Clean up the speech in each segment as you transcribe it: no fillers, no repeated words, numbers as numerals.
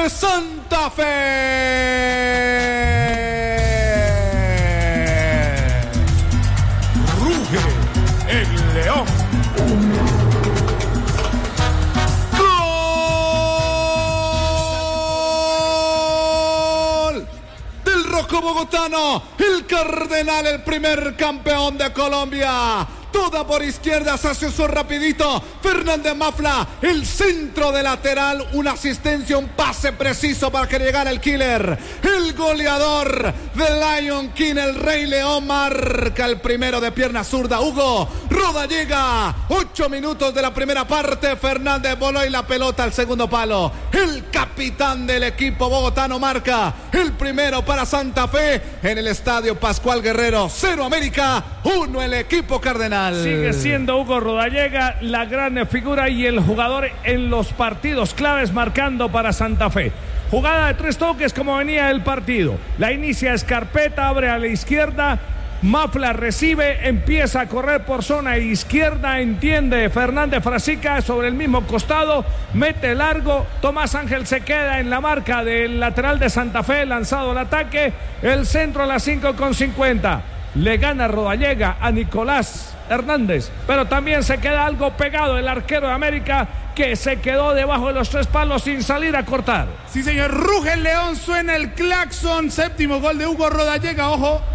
de Santa Fe. Ruge el león. ¡Gol! Del rojo bogotano, el Cardenal, el primer campeón de Colombia. Toda por izquierda, se hace eso rapidito. Fernández Mafla, el centro de lateral, una asistencia, un pase preciso para que llegara el killer. El goleador de Lion King, el Rey León, marca el primero de pierna zurda. Hugo Rodallega, 8 minutos de la primera parte. Fernández voló y la pelota al segundo palo. El capitán del equipo bogotano marca el primero para Santa Fe en el estadio Pascual Guerrero. 0 América, 1 el equipo cardenal. Sigue siendo Hugo Rodallega la gran figura y el jugador en los partidos claves, marcando para Santa Fe. Jugada de 3 toques como venía el partido. La inicia Escarpeta, abre a la izquierda. Mafla recibe, empieza a correr por zona izquierda, entiende Fernández Frasica sobre el mismo costado, mete largo. Tomás Ángel se queda en la marca del lateral de Santa Fe, lanzado al ataque. El centro a las 5:50. Le gana Rodallega a Nicolás Hernández, pero también se queda algo pegado el arquero de América, que se quedó debajo de los 3 palos sin salir a cortar. Sí, señor, ruge el león, suena el claxon. 7º gol de Hugo Rodallega, ojo.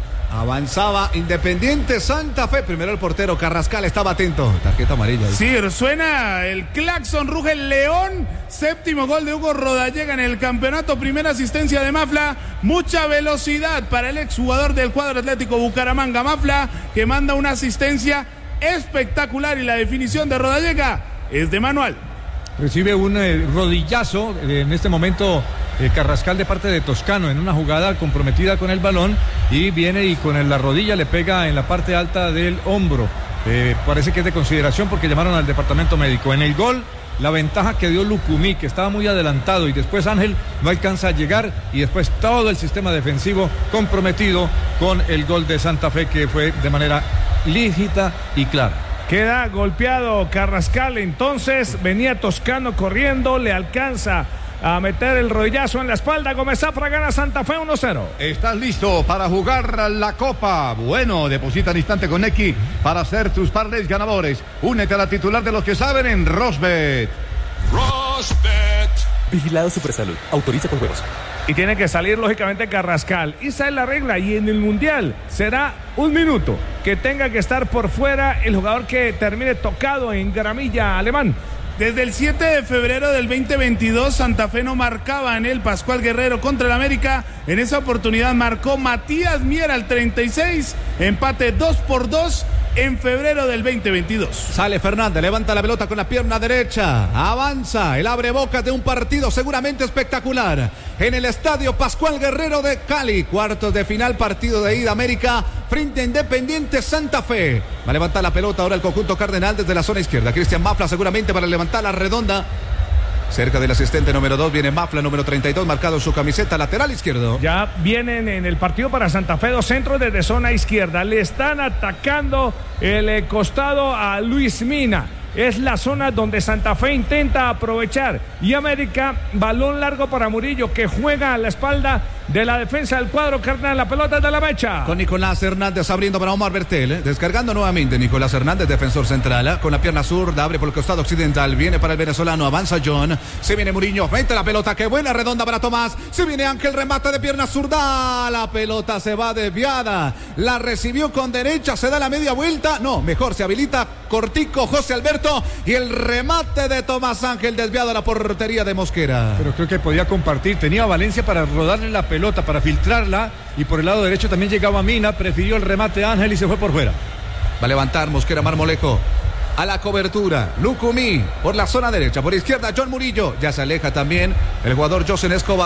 Avanzaba Independiente Santa Fe. Primero el portero Carrascal estaba atento. Tarjeta amarilla. Sí, suena el claxon, ruge el león. 7º gol de Hugo Rodallega en el campeonato. Primera asistencia de Mafla. Mucha velocidad para el exjugador del cuadro Atlético Bucaramanga. Mafla, que manda una asistencia espectacular, y la definición de Rodallega es de manual. Recibe un rodillazo en este momento Carrascal de parte de Toscano en una jugada comprometida con el balón, y viene y con la rodilla le pega en la parte alta del hombro. Parece que es de consideración porque llamaron al departamento médico. En el gol, la ventaja que dio Lucumí, que estaba muy adelantado, y después Ángel no alcanza a llegar, y después todo el sistema defensivo comprometido con el gol de Santa Fe, que fue de manera lícita y clara. Queda golpeado Carrascal, entonces venía Toscano corriendo, le alcanza a meter el rodillazo en la espalda. Gómez Zafra, gana Santa Fe 1-0. ¿Estás listo para jugar la Copa? Bueno, deposita al instante con Nequi para hacer tus parlays ganadores. Únete a la titular de los que saben en Rosbet. Rosbet. Vigilado Supersalud. Autoriza con juegos. Y tiene que salir lógicamente Carrascal. Esa es la regla, y en el Mundial será 1 minuto que tenga que estar por fuera el jugador que termine tocado en gramilla alemán. Desde el 7 de febrero del 2022, Santa Fe no marcaba en el Pascual Guerrero contra el América. En esa oportunidad marcó Matías Miera al 36, empate 2-2 en febrero del 2022. Sale Fernández, levanta la pelota con la pierna derecha, avanza, el abre bocas de un partido seguramente espectacular en el estadio Pascual Guerrero de Cali. Cuartos de final, partido de ida, América frente a Independiente Santa Fe. Va a levantar la pelota ahora el conjunto cardenal desde la zona izquierda. Cristian Mafla seguramente para levantar la redonda. Cerca del asistente número 2 viene Mafla, número 32, marcado en su camiseta, lateral izquierdo. Ya vienen en el partido para Santa Fe 2 centros desde zona izquierda. Le están atacando el costado a Luis Mina. Es la zona donde Santa Fe intenta aprovechar. Y América, balón largo para Murillo, que juega a la espalda de la defensa del cuadro cardenal. La pelota de la mecha. Con Nicolás Hernández abriendo para Omar Bertel. Descargando nuevamente Nicolás Hernández, defensor central. Con la pierna zurda, abre por el costado occidental. Viene para el venezolano, avanza John. Se viene Murillo, mete la pelota. Qué buena redonda para Tomás. Se viene Ángel, remata de pierna zurda. La pelota se va desviada. La recibió con derecha, se da la media vuelta. No, mejor se habilita cortico José Alberto. Y el remate de Tomás Ángel desviado a la portería de Mosquera. Pero creo que podía compartir, tenía Valencia para rodarle la pelota, para filtrarla, y por el lado derecho también llegaba Mina, prefirió el remate de Ángel y se fue por fuera. Va a levantar Mosquera, Marmolejo a la cobertura, Lucumí por la zona derecha, por izquierda John Murillo, ya se aleja también el jugador Josen Escobar.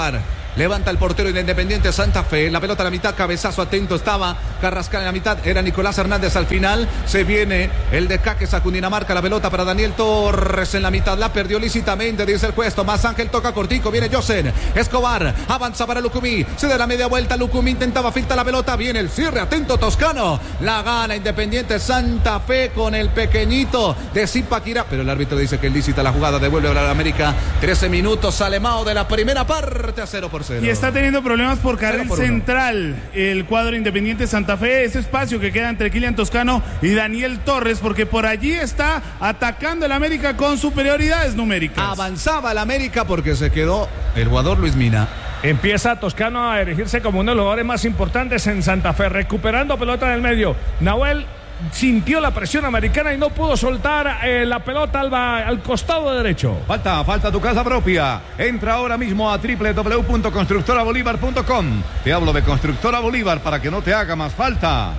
Levanta el portero de Independiente Santa Fe. La pelota a la mitad, cabezazo atento estaba Carrascal en la mitad. Era Nicolás Hernández al final. Se viene el de Caques a Cundinamarca. La pelota para Daniel Torres en la mitad. La perdió lícitamente, dice el juez. Tomás Ángel toca cortico. Viene Josen Escobar. Avanza para Lucumí. Se da la media vuelta. Lucumí intentaba filtrar la pelota. Viene el cierre. Atento Toscano. La gana Independiente Santa Fe con el pequeñito de Zipaquirá. Pero el árbitro dice que es lícita la jugada. Devuelve a la América. 13 minutos. Sale Mao de la primera parte a 0-0. Y está teniendo problemas por carril central el cuadro Independiente Santa Fe. Ese espacio que queda entre Kylian Toscano y Daniel Torres, porque por allí está atacando el América con superioridades numéricas. Avanzaba el América porque se quedó el jugador Luis Mina. Empieza Toscano a erigirse como uno de los jugadores más importantes en Santa Fe, recuperando pelota en el medio. Nahuel sintió la presión americana y no pudo soltar la pelota al costado derecho. Falta tu casa propia. Entra ahora mismo a www.constructorabolívar.com. Te hablo de Constructora Bolívar para que no te haga más falta.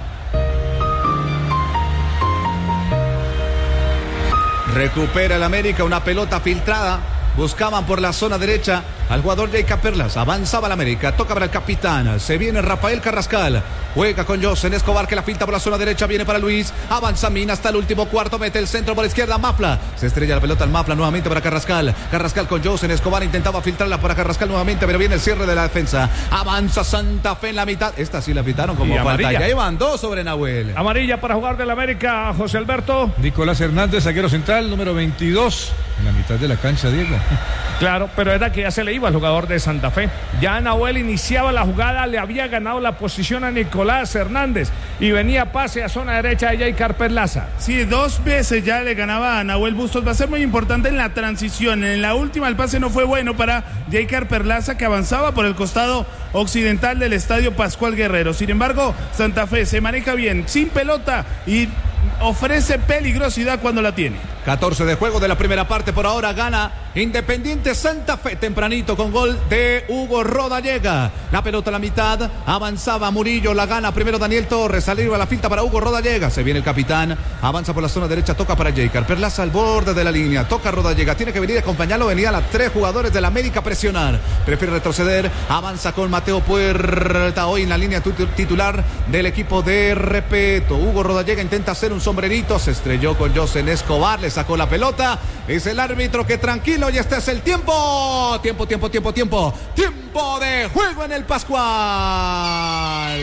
Recupera el América, una pelota filtrada. Buscaban por la zona derecha al jugador Jacob Perlas. Avanzaba el América. Toca para el capitán. Se viene Rafael Carrascal. Juega con Josen Escobar que la filtra por la zona derecha. Viene para Luis. Avanza Mina hasta el último cuarto. Mete el centro por la izquierda. Mafla. Se estrella la pelota al Mafla nuevamente para Carrascal. Carrascal con Josen Escobar. Intentaba filtrarla para Carrascal nuevamente. Pero viene el cierre de la defensa. Avanza Santa Fe en la mitad. Esta sí la pitaron como falta. Ya iban 2 sobre Nahuel. Amarilla para jugar del América, José Alberto. Nicolás Hernández, zaguero central, número 22. En la mitad de la cancha, Diego. Claro, pero era que ya se le iba al jugador de Santa Fe. Ya Nahuel iniciaba la jugada, le había ganado la posición a Nicolás Hernández y venía pase a zona derecha de Jair Perlaza. Sí, 2 veces ya le ganaba a Nahuel Bustos. Va a ser muy importante en la transición. En la última el pase no fue bueno para Jair Perlaza, que avanzaba por el costado occidental del estadio Pascual Guerrero. Sin embargo, Santa Fe se maneja bien, sin pelota y ofrece peligrosidad cuando la tiene. 14 de juego de la primera parte. Por ahora gana Independiente Santa Fe tempranito con gol de Hugo Rodallega. La pelota a la mitad. Avanzaba Murillo. La gana primero Daniel Torres. Salió a la finta para Hugo Rodallega. Se viene el capitán. Avanza por la zona derecha. Toca para Jair Perlaza al borde de la línea. Toca Rodallega. Tiene que venir a acompañarlo. Venían las 3 jugadores del América a presionar. Prefiere retroceder. Avanza con Mateo Puerta. Hoy en la línea titular del equipo de Repeto. Hugo Rodallega intenta hacer un sombrerito. Se estrelló con Josen Escobar. Le sacó la pelota. Es el árbitro que tranquilo. Y este es el tiempo. Tiempo de juego en el Pascual.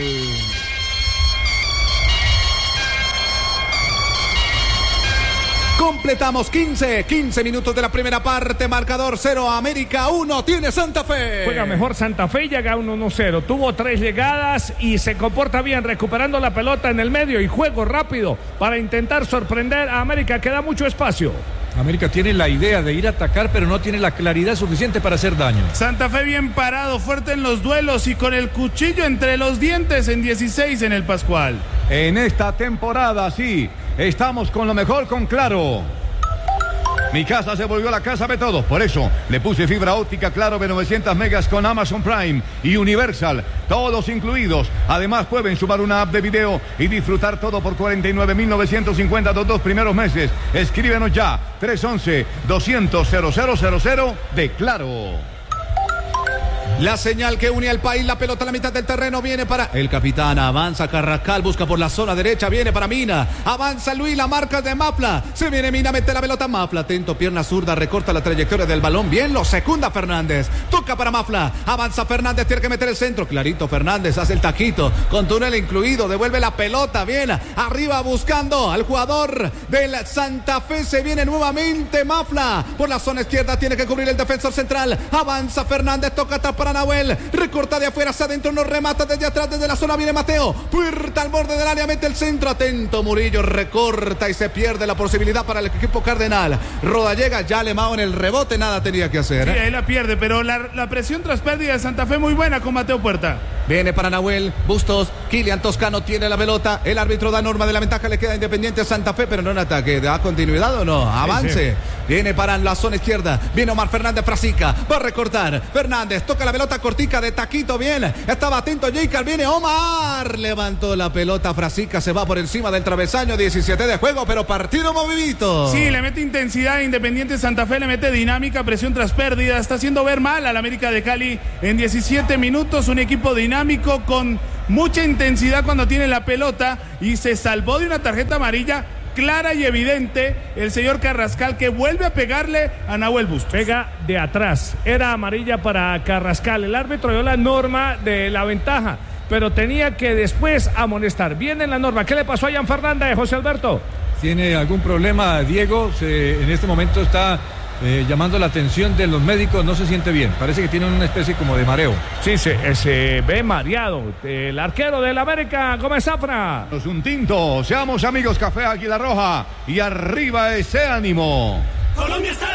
Completamos 15 minutos de la primera parte. Marcador 0, América 1, tiene Santa Fe. Juega mejor Santa Fe y llega 1-1-0. Tuvo 3 llegadas y se comporta bien, recuperando la pelota en el medio y juego rápido para intentar sorprender a América, que da mucho espacio. América tiene la idea de ir a atacar, pero no tiene la claridad suficiente para hacer daño. Santa Fe bien parado, fuerte en los duelos y con el cuchillo entre los dientes en 16 en el Pascual. En esta temporada, sí, estamos con lo mejor con Claro. Mi casa se volvió la casa de todos. Por eso le puse fibra óptica Claro de 900 megas con Amazon Prime y Universal. Todos incluidos. Además pueden sumar una app de video y disfrutar todo por 49.950 los 2 primeros meses. Escríbenos ya. 311-200-0000 de Claro. La señal que une al país, la pelota a la mitad del terreno, viene para el capitán, avanza Carrascal, busca por la zona derecha, viene para Mina, avanza Luis, la marca de Mafla, se viene Mina, mete la pelota, Mafla, atento, pierna zurda, recorta la trayectoria del balón, bien, lo secunda Fernández, toca para Mafla, avanza Fernández, tiene que meter el centro, clarito Fernández, hace el taquito, con túnel incluido, devuelve la pelota, bien, arriba buscando al jugador del Santa Fe, se viene nuevamente Mafla, por la zona izquierda, tiene que cubrir el defensor central, avanza Fernández, toca atrás para Nahuel, recorta de afuera hacia adentro, no remata desde atrás, desde la zona viene Mateo, Puerta al borde del área, mete el centro, atento Murillo, recorta y se pierde la posibilidad para el equipo cardenal. Rodallega ya le mao en el rebote, nada tenía que hacer. Sí, ahí la pierde, pero la presión tras pérdida de Santa Fe muy buena con Mateo Puerta. Viene para Nahuel, Bustos, Kylian Toscano tiene la pelota, el árbitro da norma de la ventaja, le queda Independiente Santa Fe, pero no en ataque, ¿da continuidad o no? Avance, sí. Viene para la zona izquierda, viene Omar Fernández, Frasica, va a recortar, Fernández, toca la pelota cortica de taquito, bien. Estaba atento Jacob, viene Omar. Levantó la pelota, Frasica se va por encima del travesaño, 17 de juego, pero partido movidito. Sí, le mete intensidad, Independiente Santa Fe le mete dinámica, presión tras pérdida, está haciendo ver mal al América de Cali en 17 minutos, un equipo dinámico con mucha intensidad cuando tiene la pelota y se salvó de una tarjeta amarilla clara y evidente el señor Carrascal, que vuelve a pegarle a Nahuel Bustos. Pega de atrás, era amarilla para Carrascal, el árbitro dio la norma de la ventaja, pero tenía que después amonestar. Viene la norma. ¿Qué le pasó a Jan Fernández, José Alberto? ¿Tiene algún problema, Diego? En este momento está llamando la atención de los médicos, no se siente bien, parece que tiene una especie como de mareo. Sí, se ve mareado. El arquero del América, Gómez Zafra. Un tinto, seamos amigos, Café Águila Roja y arriba ese ánimo. Colombia está